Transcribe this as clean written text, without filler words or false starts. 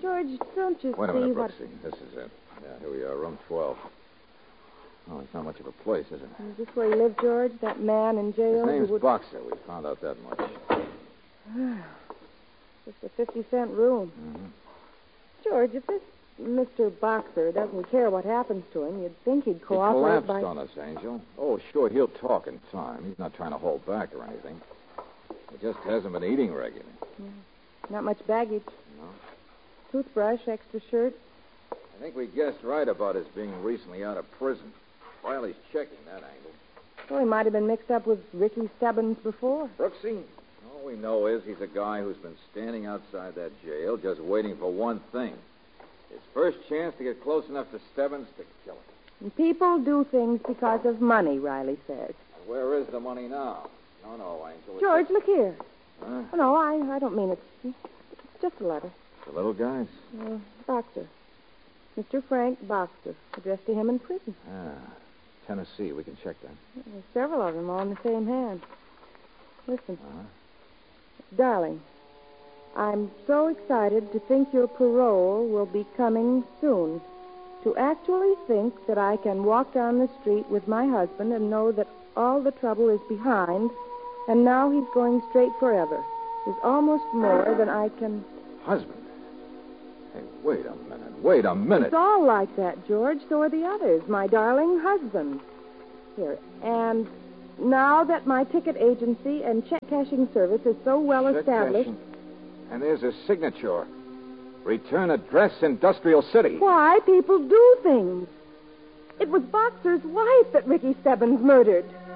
George, don't you Wait a see minute, what... Brooksy. This is it. Yeah, here we are, room 12. Oh, it's not much of a place, is it? Is this where you live, George? That man in jail? His name's who would... Boxer. We found out that much. Just a 50-cent room. Mm-hmm. George, if this Mr. Boxer doesn't care what happens to him, you'd think he'd He cooperate collapsed on us, Angel. Oh, sure, he'll talk in time. He's not trying to hold back or anything. He just hasn't been eating regularly. Not much baggage. No. Toothbrush, extra shirt. I think we guessed right about his being recently out of prison. Riley's checking that angle. Well, he might have been mixed up with Ricky Stebbins before. Brooksy, all we know is he's a guy who's been standing outside that jail just waiting for one thing. His first chance to get close enough to Stebbins to kill him. And people do things because of money, Riley says. Where is the money now? No, Angel. George, look here. Huh? Oh, no, I don't mean it. It's just a letter. The little guys? Boxer. Mr. Frank Boxer. Addressed to him in prison. Tennessee. We can check that. There's several of them all in the same hand. Listen. Uh-huh. Darling, I'm so excited to think your parole will be coming soon. To actually think that I can walk down the street with my husband and know that all the trouble is behind, and now he's going straight forever, is almost more than I can... Husband? Hey, wait a minute. It's all like that, George. So are the others. My darling husband. Here. And now that my ticket agency and check cashing service is so well established... And there's a signature. Return address, Industrial City. Why, people do things. It was Boxer's wife that Ricky Stebbins murdered.